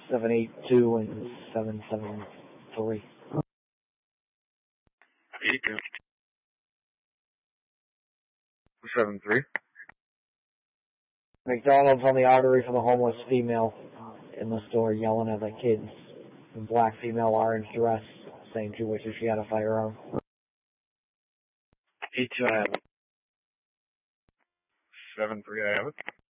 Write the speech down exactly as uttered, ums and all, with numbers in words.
seven eight two and seven seven three. eight two. seven three. McDonald's on the artery for the homeless female in the store yelling at the kids. In black female orange dress saying she wishes she had a firearm. eight two, I have it. seven three, I have it.